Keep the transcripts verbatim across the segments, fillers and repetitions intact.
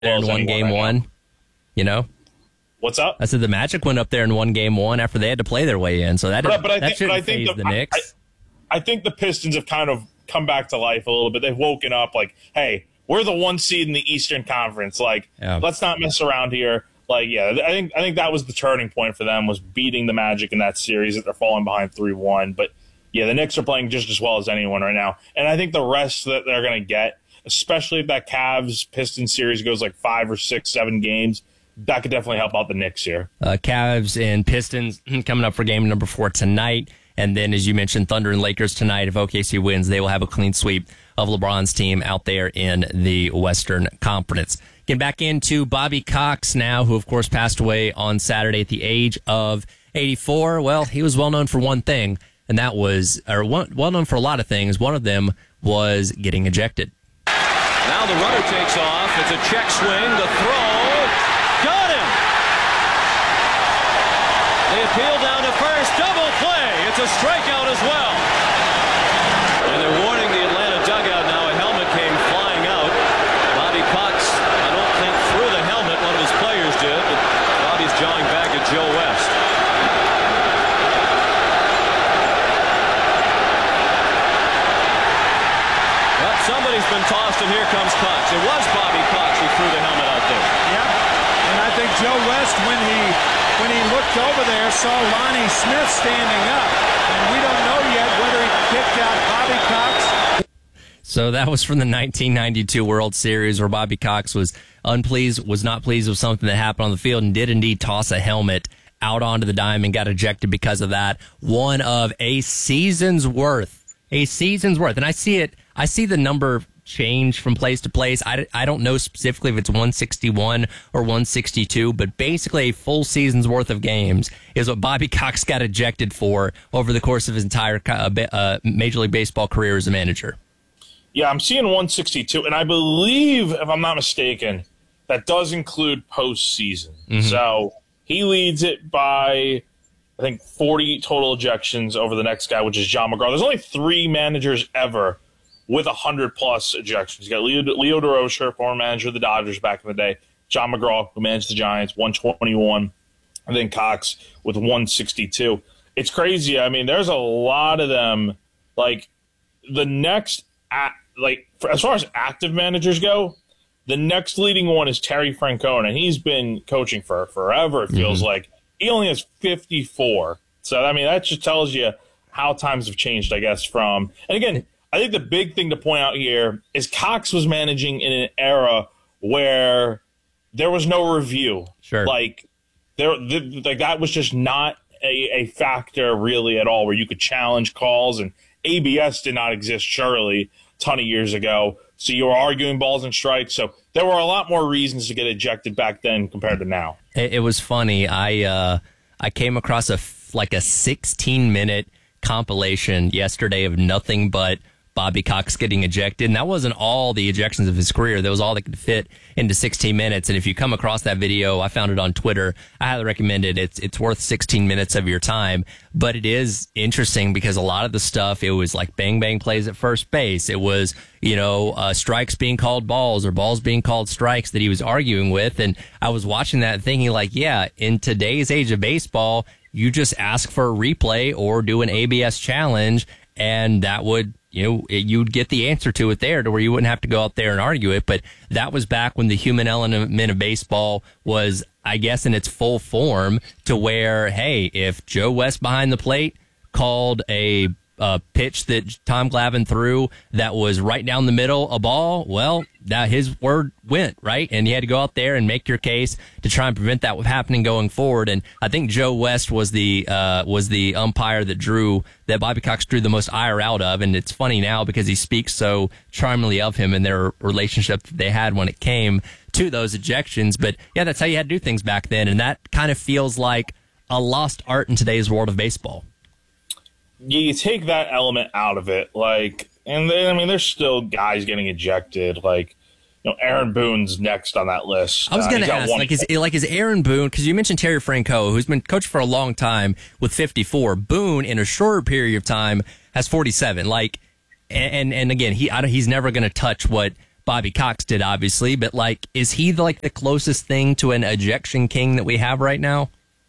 there well in one game right one. Now. You know, what's up? I said the Magic went up there and won game one after they had to play their way in. So that but, but I that think, shouldn't but I think faze the, the Knicks. I, I think the Pistons have kind of come back to life a little bit. They've woken up like, hey, we're the one seed in the Eastern Conference. Like, yeah. let's not mess around here. Like, yeah, I think I think that was the turning point for them, was beating the Magic in that series that they're falling behind three one. But yeah, the Knicks are playing just as well as anyone right now. And I think the rest that they're going to get, especially if that Cavs-Pistons series goes like five or six, seven games, that could definitely help out the Knicks here. Uh, Cavs and Pistons coming up for game number four tonight. And then, as you mentioned, Thunder and Lakers tonight. If O K C wins, they will have a clean sweep of LeBron's team out there in the Western Conference. Getting back into Bobby Cox now, who, of course, passed away on Saturday at the age of eighty-four. Well, he was well known for one thing, and that was, or one, well known for a lot of things. One of them was getting ejected. Now the runner takes off. It's a check swing. The throw. Got him! They appeal down to first. Double play. It's a strikeout as well. And they're warning the Atlanta dugout now. A helmet came flying out. Bobby Cox, I don't think threw the helmet. One of his players did. But Bobby's jawing back at Joe West. Well, somebody's been tossed, and here comes Cox. It was Bobby Cox who threw the helmet out there. Yeah, and I think Joe West, when he when he looked over there, saw Lonnie Smith standing up, and we don't know yet whether he kicked out Bobby Cox. So that was from the nineteen ninety-two World Series, where Bobby Cox was unpleased, was not pleased with something that happened on the field, and did indeed toss a helmet out onto the diamond, got ejected because of that. One of a season's worth, a season's worth, and I see it. I see the number change from place to place. I, I don't know specifically if it's one sixty-one or one sixty-two, but basically a full season's worth of games is what Bobby Cox got ejected for over the course of his entire uh, uh, Major League Baseball career as a manager. Yeah, I'm seeing one sixty-two, and I believe, if I'm not mistaken, that does include postseason. Mm-hmm. So he leads it by, I think, forty total ejections over the next guy, which is John McGraw. There's only three managers ever with one hundred plus ejections. You got Leo, Leo DeRocher, former manager of the Dodgers back in the day, John McGraw, who managed the Giants, one twenty-one, and then Cox with one sixty-two. It's crazy. I mean, there's a lot of them. Like, the next, like, as far as active managers go, the next leading one is Terry Francona. He's been coaching for forever, it feels mm-hmm. like. He only has fifty-four. So, I mean, that just tells you how times have changed, I guess, from, and again, I think the big thing to point out here is Cox was managing in an era where there was no review. Sure. Like, there, th- like that was just not a, a factor really at all, where you could challenge calls, and A B S did not exist, surely, a ton of years ago. So you were arguing balls and strikes. So there were a lot more reasons to get ejected back then compared to now. It, it was funny. I uh, I came across a like a sixteen minute compilation yesterday of nothing but Bobby Cox getting ejected, and that wasn't all the ejections of his career. That was all that could fit into sixteen minutes. And if you come across that video, I found it on Twitter. I highly recommend it. It's it's worth sixteen minutes of your time. But it is interesting because a lot of the stuff, it was like bang bang plays at first base. It was, you know, uh, strikes being called balls or balls being called strikes that he was arguing with. And I was watching that and thinking, like, yeah, in today's age of baseball, you just ask for a replay or do an A B S challenge, and that would, you know, you'd get the answer to it there to where you wouldn't have to go out there and argue it. But that was back when the human element of baseball was, I guess, in its full form, to where, hey, if Joe West behind the plate called a uh, pitch that Tom Glavine threw that was right down the middle, a ball, well, that his word went, right? And you had to go out there and make your case to try and prevent that from happening going forward. And I think Joe West was the uh, was the umpire that drew that Bobby Cox drew the most ire out of. And it's funny now because he speaks so charmingly of him and their relationship that they had when it came to those ejections. But yeah, that's how you had to do things back then. And that kind of feels like a lost art in today's world of baseball. You take that element out of it, like, and then, I mean, there's still guys getting ejected, like, you know, Aaron Boone's next on that list. I was going uh, to ask, like, is, like, is Aaron Boone, because you mentioned Terry Franco, who's been coached for a long time with fifty-four. Boone, in a shorter period of time, has forty-seven. Like, and, and again, he I don't, he's never going to touch what Bobby Cox did, obviously, but like, is he like the closest thing to an ejection king that we have right now?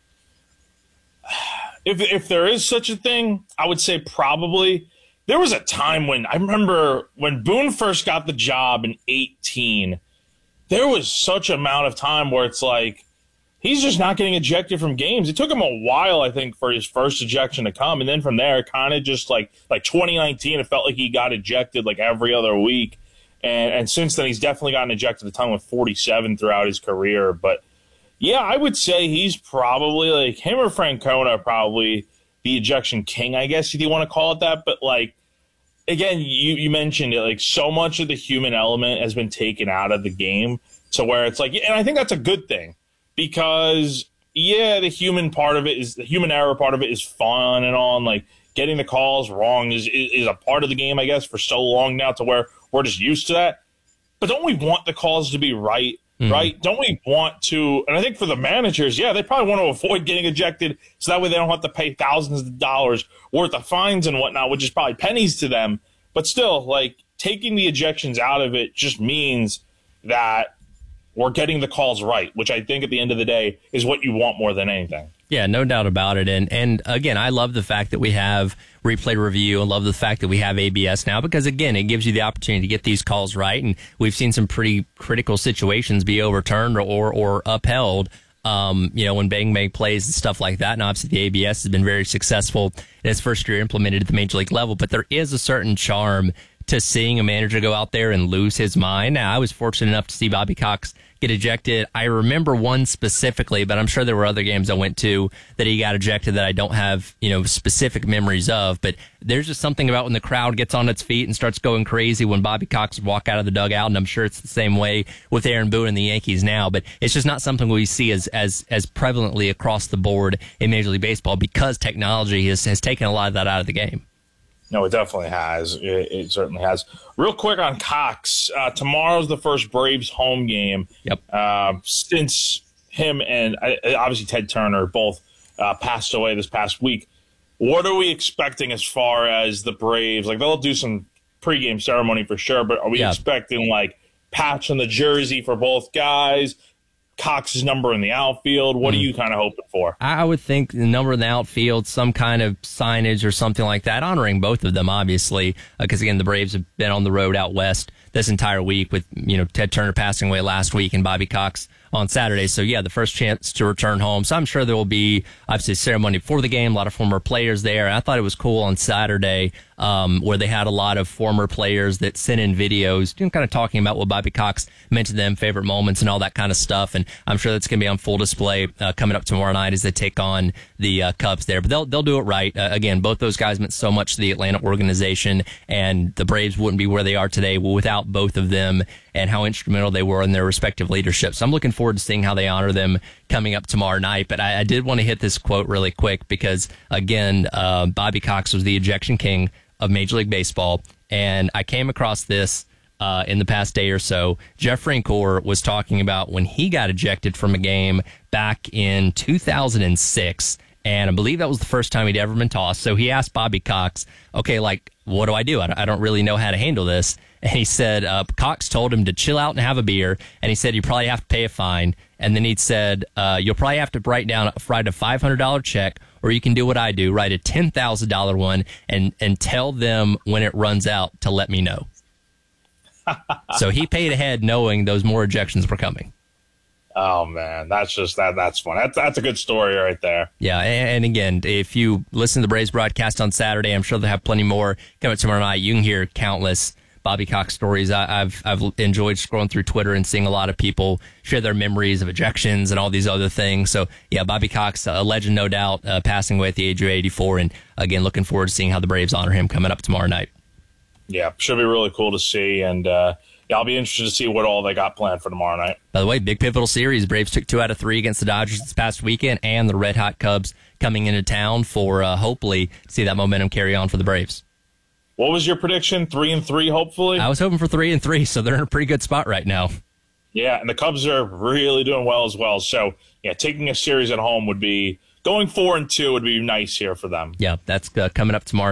If if there is such a thing, I would say probably. There was a time when I remember when Boone first got the job in eighteen, there was such amount of time where it's like, he's just not getting ejected from games. It took him a while, I think, for his first ejection to come. And then from there, kind of just like like twenty nineteen, it felt like he got ejected like every other week. And and since then, he's definitely gotten ejected a ton with forty-seven throughout his career. But yeah, I would say he's probably like him or Francona are probably the ejection king, I guess, if you want to call it that. But like, again, you, you mentioned it, like so much of the human element has been taken out of the game to where it's like, and I think that's a good thing because, yeah, the human part of it is the human error part of it is fun and all. And like getting the calls wrong is, is, is a part of the game, I guess, for so long now to where we're just used to that. But don't we want the calls to be right? Right? Don't we want to, and I think for the managers, yeah, they probably want to avoid getting ejected so that way they don't have to pay thousands of dollars worth of fines and whatnot, which is probably pennies to them. But still, like, taking the ejections out of it just means that we're getting the calls right, which I think at the end of the day is what you want more than anything. Yeah, no doubt about it. And and again, I love the fact that we have replay review and love the fact that we have A B S now because, again, it gives you the opportunity to get these calls right. And we've seen some pretty critical situations be overturned or, or, or upheld, um, you know, when Bang Bang plays and stuff like that. And obviously the A B S has been very successful in its first year implemented at the major league level. But there is a certain charm to seeing a manager go out there and lose his mind. Now, I was fortunate enough to see Bobby Cox get ejected. I remember one specifically, but I'm sure there were other games I went to that he got ejected that I don't have, you know, specific memories of. But there's just something about when the crowd gets on its feet and starts going crazy when Bobby Cox would walk out of the dugout, and I'm sure it's the same way with Aaron Boone and the Yankees now. But it's just not something we see as as as prevalently across the board in Major League Baseball because technology has, has taken a lot of that out of the game. No, it definitely has. It, it certainly has. Real quick on Cox. Uh, tomorrow's the first Braves home game. Yep. Uh, since him and uh, obviously Ted Turner both uh, passed away this past week, what are we expecting as far as the Braves? Like, they'll do some pregame ceremony for sure, but are we yeah. expecting, like, patch on the jersey for both guys? Cox's number in the outfield. What mm. are you kind of hoping for? I would think the number in the outfield, some kind of signage or something like that, honoring both of them, obviously, because, uh, again, the Braves have been on the road out west this entire week with, you know, Ted Turner passing away last week and Bobby Cox on Saturday. So, yeah, the first chance to return home. So I'm sure there will be, obviously, a ceremony before the game, a lot of former players there. And I thought it was cool on Saturday um, where they had a lot of former players that sent in videos, you know, kind of talking about what Bobby Cox meant to them, favorite moments and all that kind of stuff. And I'm sure that's going to be on full display uh, coming up tomorrow night as they take on the uh, Cubs there. But they'll they'll do it right. Uh, again, both those guys meant so much to the Atlanta organization, and the Braves wouldn't be where they are today without both of them and how instrumental they were in their respective leadership. So I'm looking forward to seeing how they honor them coming up tomorrow night. But I, I did want to hit this quote really quick because, again, uh, Bobby Cox was the ejection king of Major League Baseball, and I came across this uh, in the past day or so. Jeff Francoeur was talking about when he got ejected from a game back in two thousand six, and I believe that was the first time he'd ever been tossed. So he asked Bobby Cox, okay, like, what do I do? I don't really know how to handle this. And he said, uh, Cox told him to chill out and have a beer. And he said, you probably have to pay a fine. And then he said, uh, you'll probably have to write down, write a five hundred dollars check, or you can do what I do, write a ten thousand dollars one and, and tell them when it runs out to let me know. So he paid ahead knowing those more ejections were coming. Oh, man, that's just that. That's fun. That's, that's a good story right there. Yeah, and, and again, if you listen to the Braves broadcast on Saturday, I'm sure they'll have plenty more coming tomorrow night. You can hear countless Bobby Cox stories. I, I've I've enjoyed scrolling through Twitter and seeing a lot of people share their memories of ejections and all these other things. So, yeah, Bobby Cox, a legend, no doubt, uh, passing away at the age of eighty-four. And, again, looking forward to seeing how the Braves honor him coming up tomorrow night. Yeah, should be really cool to see. And, uh, yeah, I'll be interested to see what all they got planned for tomorrow night. By the way, big pivotal series. Braves took two out of three against the Dodgers this past weekend, and the Red Hot Cubs coming into town for uh, hopefully see that momentum carry on for the Braves. What was your prediction? Three and three, hopefully? I was hoping for three and three, so they're in a pretty good spot right now. Yeah, and the Cubs are really doing well as well. So, yeah, taking a series at home would be going four and two would be nice here for them. Yeah, that's uh, coming up tomorrow night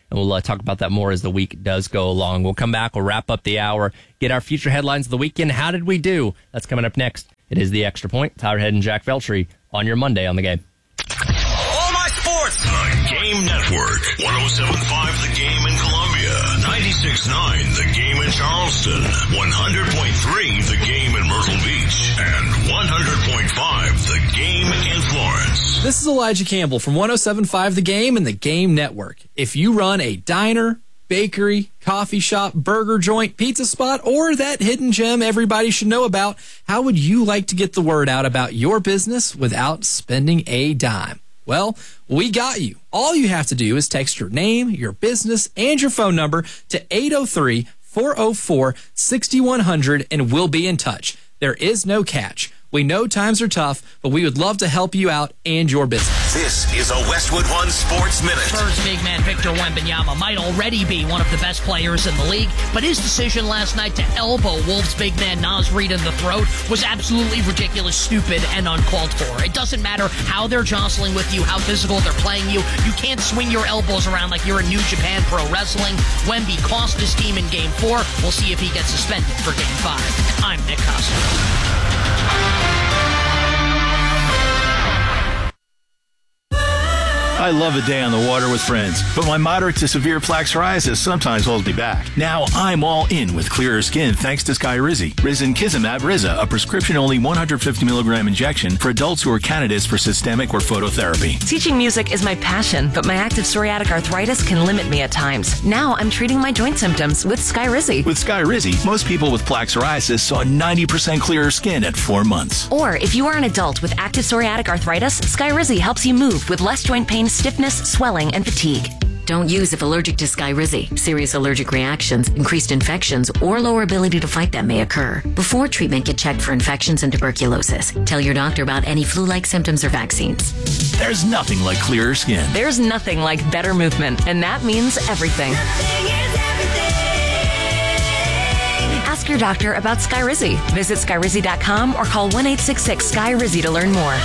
and we'll uh, talk about that more as the week does go along. We'll come back, we'll wrap up the hour, get our future headlines of the weekend. How did we do? That's coming up next. It is The Extra Point. Tyler Head and Jack Veltri on your Monday on The Game. All my sports. The Game Network. one oh seven point five The Game in Columbia. ninety-six point nine The Game in Charleston. one hundred point three The Game in Myrtle Beach. And one hundred point five The Game in Florence. This is Elijah Campbell from one oh seven point five The Game and The Game Network. If you run a diner, bakery, coffee shop, burger joint, pizza spot, or that hidden gem everybody should know about, how would you like to get the word out about your business without spending a dime? Well, we got you. All you have to do is text your name, your business, and your phone number to eight oh three, four oh four, six one zero zero and we'll be in touch. There is no catch. We know times are tough, but we would love to help you out and your business. This is a Westwood One Sports Minute. Spurs big man Victor Wembanyama might already be one of the best players in the league, but his decision last night to elbow Wolves big man Naz Reid in the throat was absolutely ridiculous, stupid, and uncalled for. It doesn't matter how they're jostling with you, how physical they're playing you. You can't swing your elbows around like you're in New Japan Pro Wrestling. Wemby cost his team in Game four. We'll see if he gets suspended for Game five. I'm Nick Costa. I love a day on the water with friends, but my moderate to severe plaque psoriasis sometimes holds me back. Now I'm all in with clearer skin thanks to Skyrizi. Risankizumab Riza, a prescription-only one hundred fifty milligram injection for adults who are candidates for systemic or phototherapy. Teaching music is my passion, but my active psoriatic arthritis can limit me at times. Now I'm treating my joint symptoms with Skyrizi. With Skyrizi, most people with plaque psoriasis saw ninety percent clearer skin at four months. Or if you are an adult with active psoriatic arthritis, Skyrizi helps you move with less joint pain, stiffness, swelling, and fatigue. Don't use if allergic to Skyrizi. Serious allergic reactions, increased infections, or lower ability to fight them may occur. Before treatment, get checked for infections and tuberculosis. Tell your doctor about any flu-like symptoms or vaccines. There's nothing like clearer skin. There's nothing like better movement, and that means everything. Ask your doctor about Skyrizi. Visit Skyrizi dot com or call one eight six six S K Y R I Z I to learn more.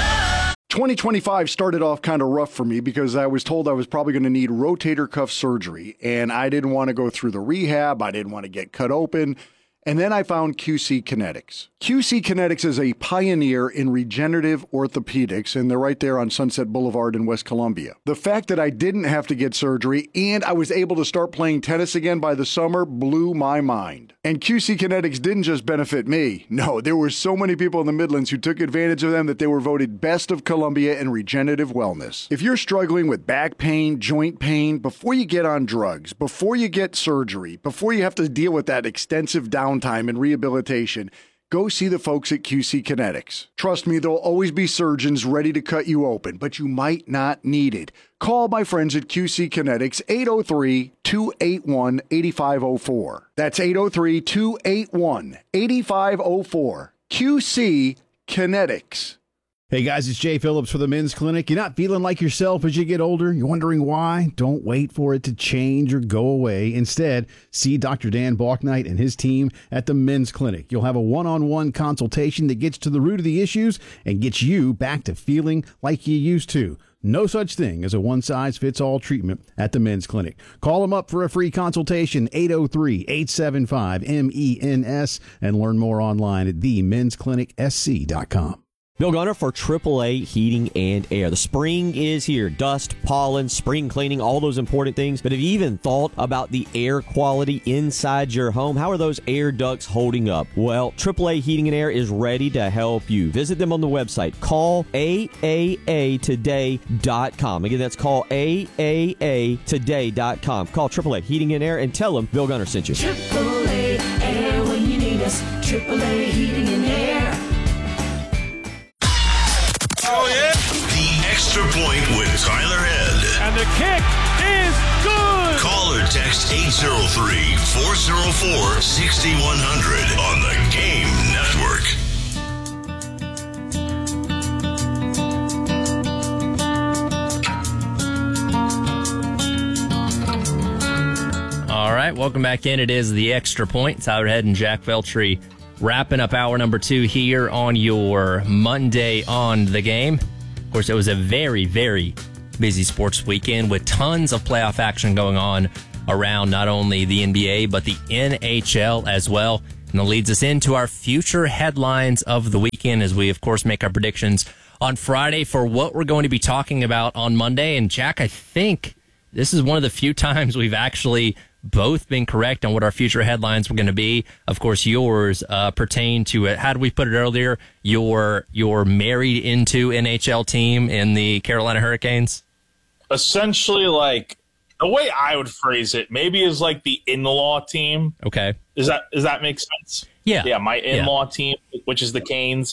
twenty twenty-five started off kind of rough for me because I was told I was probably going to need rotator cuff surgery, and I didn't want to go through the rehab. I didn't want to get cut open. And then I found Q C Kinetics. Q C Kinetics is a pioneer in regenerative orthopedics, and they're right there on Sunset Boulevard in West Columbia. The fact that I didn't have to get surgery and I was able to start playing tennis again by the summer blew my mind. And Q C Kinetics didn't just benefit me. No, there were so many people in the Midlands who took advantage of them that they were voted Best of Columbia in regenerative wellness. If you're struggling with back pain, joint pain, before you get on drugs, before you get surgery, before you have to deal with that extensive downtime and rehabilitation, go see the folks at Q C Kinetics. Trust me, there'll always be surgeons ready to cut you open, but you might not need it. Call my friends at Q C Kinetics, eight oh three, two eight one, eight five oh four. That's eight oh three, two eight one, eight five oh four. Q C Kinetics. Hey guys, it's Jay Phillips for the Men's Clinic. You're not feeling like yourself as you get older? You're wondering why? Don't wait for it to change or go away. Instead, see Doctor Dan Balknight and his team at the Men's Clinic. You'll have a one-on-one consultation that gets to the root of the issues and gets you back to feeling like you used to. No such thing as a one-size-fits-all treatment at the Men's Clinic. Call them up for a free consultation, eight oh three, eight seven five, M E N S, and learn more online at the mens clinic s c dot com. Bill Gunner for triple A Heating and Air. The spring is here. Dust, pollen, spring cleaning, all those important things. But have you even thought about the air quality inside your home? How are those air ducts holding up? Well, triple A Heating and Air is ready to help you. Visit them on the website. Call A A A today dot com. Again, that's call A A A today dot com. Call triple A Heating and Air and tell them Bill Gunner sent you. triple A Air when you need us. triple A Heating and Air. Oh, yeah. The Extra Point with Tyler Head. And the kick is good. Call or text eight oh three, four oh four, six one hundred on the Game Network. All right, welcome back in. It is the Extra Point. Tyler Head and Jack Veltri wrapping up hour number two here on your Monday on the Game. Of course, it was a very, very busy sports weekend with tons of playoff action going on around not only the N B A, but the N H L as well. And that leads us into our future headlines of the weekend as we, of course, make our predictions on Friday for what we're going to be talking about on Monday. And Jack, I think this is one of the few times we've actually both been correct on what our future headlines were going to be. Of course, yours uh, pertain to, uh, how did we put it earlier, your your married into N H L team in the Carolina Hurricanes? Essentially, like, the way I would phrase it, maybe is like the in-law team. Okay. Is that does that make sense? Yeah. Yeah, my in-law yeah. team, which is the Canes.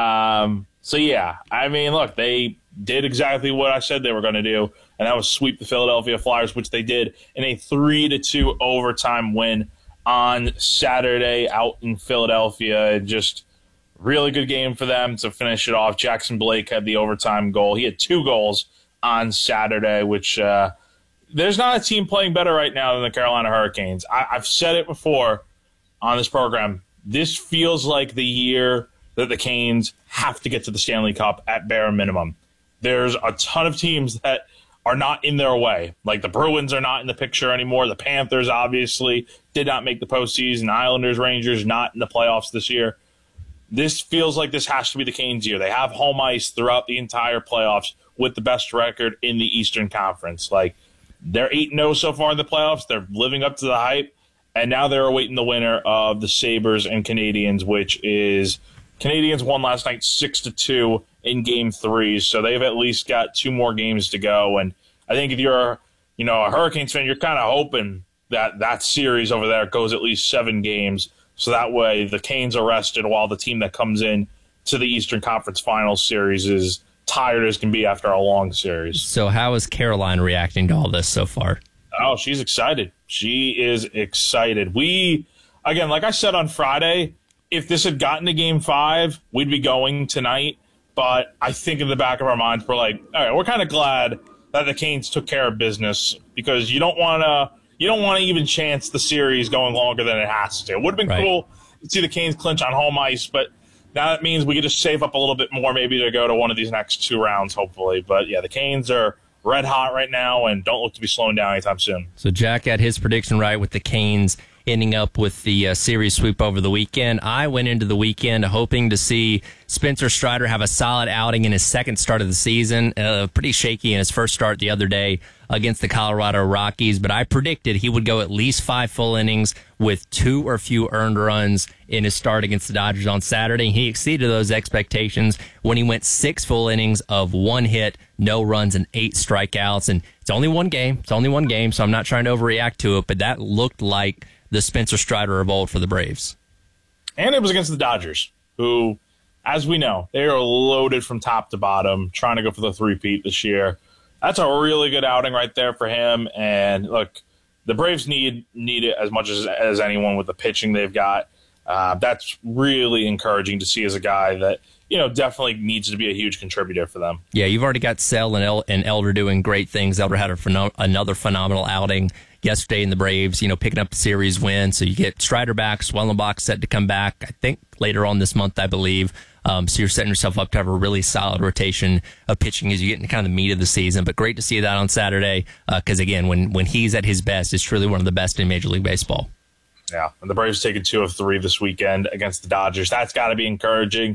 Um, so, yeah, I mean, look, they did exactly what I said they were going to do, and that was sweep the Philadelphia Flyers, which they did in a three to two overtime win on Saturday out in Philadelphia. Just really good game for them to finish it off. Jackson Blake had the overtime goal. He had two goals on Saturday, which uh, there's not a team playing better right now than the Carolina Hurricanes. I, I've said it before on this program. This feels like the year that the Canes have to get to the Stanley Cup at bare minimum. There's a ton of teams that are not in their way. Like the Bruins are not in the picture anymore. The Panthers obviously did not make the postseason. Islanders, Rangers not in the playoffs this year. This feels like this has to be the Canes' year. They have home ice throughout the entire playoffs with the best record in the Eastern Conference. Like, they're eight and oh so far in the playoffs. They're living up to the hype. And now they're awaiting the winner of the Sabres and Canadiens, which is Canadiens won last night six to two in game three. So they've at least got two more games to go. And I think if you're, you know, a Hurricanes fan, you're kind of hoping that that series over there goes at least seven games. So that way the Canes are rested while the team that comes in to the Eastern Conference Finals series is tired as can be after a long series. So how is Caroline reacting to all this so far? Oh, she's excited. She is excited. We, again, like I said on Friday, if this had gotten to game five, we'd be going tonight. But I think in the back of our minds, we're like, all right, we're kind of glad that the Canes took care of business because you don't want to you don't want to even chance the series going longer than it has to. It would have been right. cool to see the Canes clinch on home ice, but now that means we could just save up a little bit more maybe to go to one of these next two rounds, hopefully. But, yeah, the Canes are red hot right now and don't look to be slowing down anytime soon. So Jack had his prediction right with the Canes ending up with the uh, series sweep over the weekend. I went into the weekend hoping to see Spencer Strider have a solid outing in his second start of the season. Uh, pretty shaky in his first start the other day against the Colorado Rockies, but I predicted he would go at least five full innings with two or few earned runs in his start against the Dodgers on Saturday. He exceeded those expectations when he went six full innings of one hit, no runs, and eight strikeouts. And it's only one game. It's only one game, so I'm not trying to overreact to it, but that looked like the Spencer Strider of old for the Braves. And it was against the Dodgers, who, as we know, they are loaded from top to bottom, trying to go for the three-peat this year. That's a really good outing right there for him. And, look, the Braves need need it as much as, as anyone with the pitching they've got. Uh, that's really encouraging to see as a guy that, you know, definitely needs to be a huge contributor for them. Yeah, you've already got Sell and, El- and Elder doing great things. Elder had a phenom- another phenomenal outing yesterday in the Braves, you know, picking up a series win. So you get Strider back, Swellenbach set to come back, I think, later on this month, I believe. Um, so you're setting yourself up to have a really solid rotation of pitching as you get into kind of the meat of the season. But great to see that on Saturday because, uh, again, when, when he's at his best, it's truly one of the best in Major League Baseball. Yeah, and the Braves taking two of three this weekend against the Dodgers. That's got to be encouraging.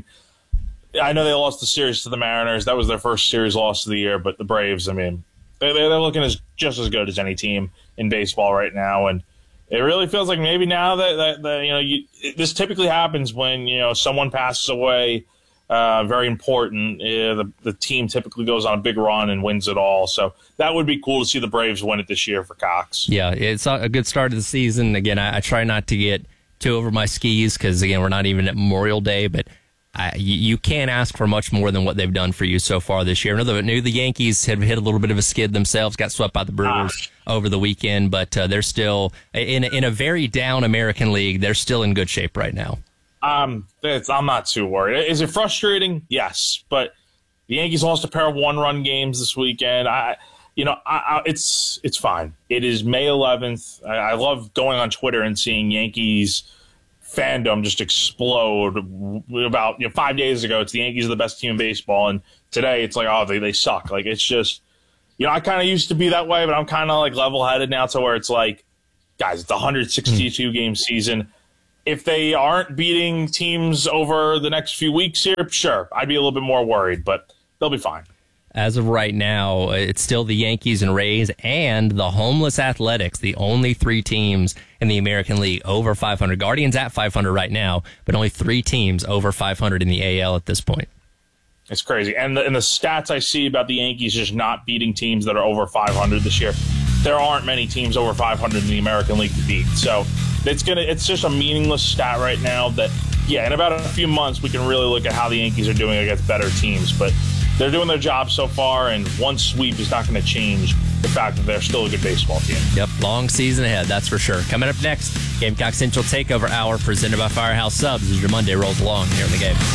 I know they lost the series to the Mariners. That was their first series loss of the year, but the Braves, I mean, they're, they're looking as just as good as any team in baseball right now, and it really feels like maybe now that, that, that you know you, it, this typically happens when you know someone passes away, uh, very important. Uh, the the team typically goes on a big run and wins it all. So that would be cool to see the Braves win it this year for Cox. Yeah, it's a good start of the season. Again, I, I try not to get too over my skis because again we're not even at Memorial Day, but I, you, you can't ask for much more than what they've done for you so far this year. I know the, knew the Yankees have hit a little bit of a skid themselves, got swept by the Brewers ah. over the weekend, but uh, they're still, in, in a very down American League, they're still in good shape right now. Um, it's, I'm not too worried. Is it frustrating? Yes, but the Yankees lost a pair of one-run games this weekend. I, you know, I, I, it's it's fine. It is May eleventh. I, I love going on Twitter and seeing Yankees fandom just explode. About you know, five days ago, it's the Yankees are the best team in baseball, and today it's like, oh, they, they suck. Like, it's just, you know, I kind of used to be that way, but I'm kind of like level-headed now to where it's like, guys, it's a one hundred sixty-two game season. If they aren't beating teams over the next few weeks here, sure, I'd be a little bit more worried, but they'll be fine. As of right now, it's still the Yankees and Rays and the homeless Athletics, the only three teams in the American League over five hundred. Guardians at five hundred right now, but only three teams over five hundred in the A L at this point. It's crazy. And the, and the stats I see about the Yankees just not beating teams that are over five hundred this year, there aren't many teams over five hundred in the American League to beat. So it's gonna it's just a meaningless stat right now that, yeah, in about a few months we can really look at how the Yankees are doing against better teams. But they're doing their job so far, and one sweep is not going to change the fact that they're still a good baseball team. Yep, long season ahead, that's for sure. Coming up next, Gamecock Central Takeover Hour presented by Firehouse Subs as your Monday rolls along here in the game.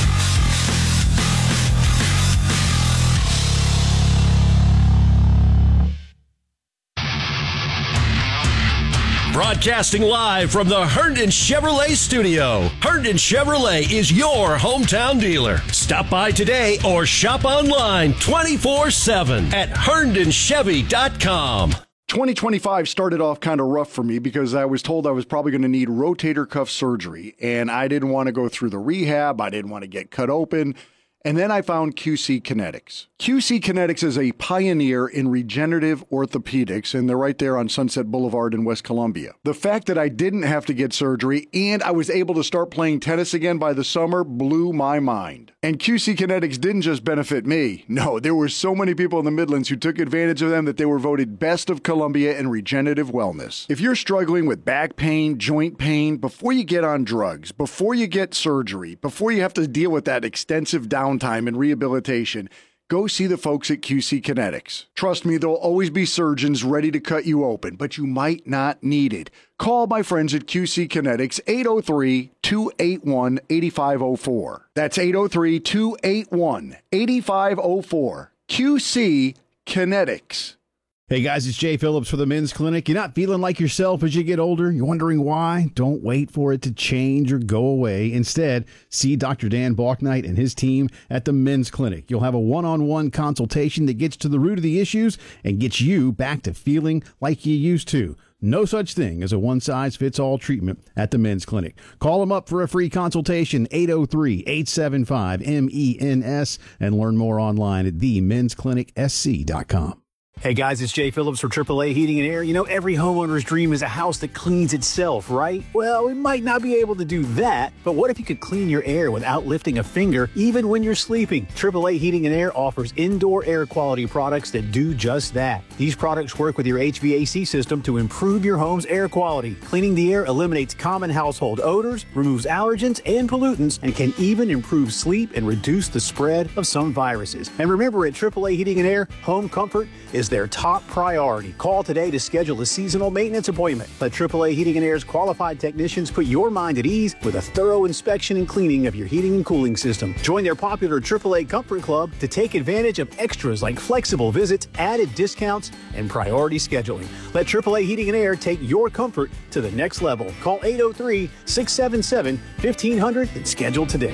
Broadcasting live from the Herndon Chevrolet studio. Herndon Chevrolet is your hometown dealer. Stop by today or shop online twenty-four seven at herndon chevy dot com. twenty twenty-five started off kind of rough for me because I was told I was probably going to need rotator cuff surgery, and I didn't want to go through the rehab. I didn't want to get cut open. And then I found Q C Kinetics. Q C Kinetics is a pioneer in regenerative orthopedics, and they're right there on Sunset Boulevard in West Columbia. The fact that I didn't have to get surgery and I was able to start playing tennis again by the summer blew my mind. And Q C Kinetics didn't just benefit me. No, there were so many people in the Midlands who took advantage of them that they were voted best of Columbia in regenerative wellness. If you're struggling with back pain, joint pain, before you get on drugs, before you get surgery, before you have to deal with that extensive downtime and rehabilitation, go see the folks at Q C Kinetics. Trust me, there'll always be surgeons ready to cut you open, but you might not need it. Call my friends at Q C Kinetics, eight oh three, two eight one, eight five oh four. That's eight oh three, two eight one, eight five oh four. Q C Kinetics. Hey guys, it's Jay Phillips for the Men's Clinic. You're not feeling like yourself as you get older? You're wondering why? Don't wait for it to change or go away. Instead, see Doctor Dan Balknight and his team at the Men's Clinic. You'll have a one-on-one consultation that gets to the root of the issues and gets you back to feeling like you used to. No such thing as a one-size-fits-all treatment at the Men's Clinic. Call them up for a free consultation, eight oh three, eight seven five, M E N S, and learn more online at the mens clinic s c dot com. Hey guys, it's Jay Phillips for triple A Heating and Air. You know, every homeowner's dream is a house that cleans itself, right? Well, we might not be able to do that, but what if you could clean your air without lifting a finger, even when you're sleeping? triple A Heating and Air offers indoor air quality products that do just that. These products work with your H V A C system to improve your home's air quality. Cleaning the air eliminates common household odors, removes allergens and pollutants, and can even improve sleep and reduce the spread of some viruses. And remember, at triple A Heating and Air, home comfort is their top priority. Call today to schedule a seasonal maintenance appointment. Let triple A Heating and Air's qualified technicians put your mind at ease with a thorough inspection and cleaning of your heating and cooling system. Join their popular triple A Comfort Club to take advantage of extras like flexible visits, added discounts, and priority scheduling. Let triple A Heating and Air take your comfort to the next level. Call eight oh three, six seven seven, fifteen hundred and schedule today.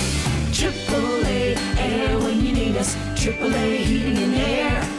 triple A Air when you need us. triple A Heating and Air.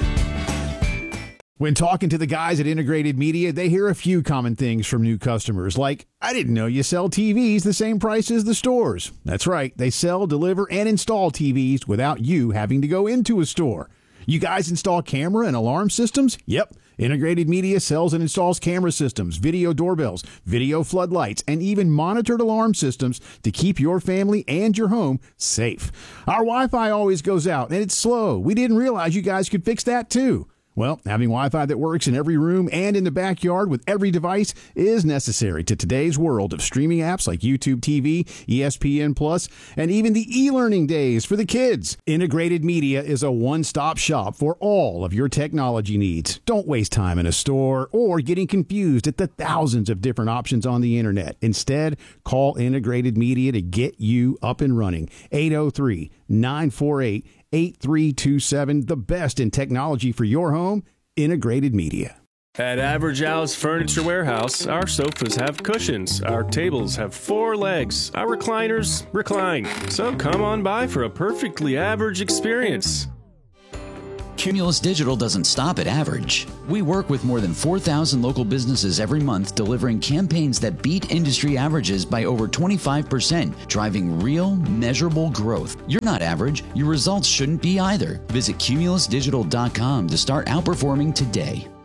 When talking to the guys at Integrated Media, they hear a few common things from new customers, like, I didn't know you sell T Vs the same price as the stores. That's right. They sell, deliver, and install T Vs without you having to go into a store. You guys install camera and alarm systems? Yep. Integrated Media sells and installs camera systems, video doorbells, video floodlights, and even monitored alarm systems to keep your family and your home safe. Our Wi-Fi always goes out, and it's slow. We didn't realize you guys could fix that, too. Well, having Wi-Fi that works in every room and in the backyard with every device is necessary to today's world of streaming apps like YouTube T V, E S P N Plus, and even the e-learning days for the kids. Integrated Media is a one-stop shop for all of your technology needs. Don't waste time in a store or getting confused at the thousands of different options on the internet. Instead, call Integrated Media to get you up and running. eight oh three, nine four eight, eight three two seven, the best in technology for your home, Integrated Media. At Average Al's Furniture Warehouse, our sofas have cushions, our tables have four legs, our recliners recline. So come on by for a perfectly average experience. Cumulus Digital doesn't stop at average. We work with more than four thousand local businesses every month, delivering campaigns that beat industry averages by over twenty-five percent, driving real, measurable growth. You're not average. Your results shouldn't be either. Visit cumulus digital dot com to start outperforming today.